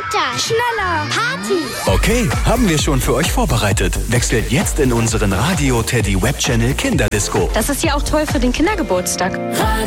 Weiter! Schneller! Party! Okay, haben wir schon für euch vorbereitet. Wechselt jetzt in unseren Radio Teddy Web Channel Kinderdisco. Das ist ja auch toll für den Kindergeburtstag.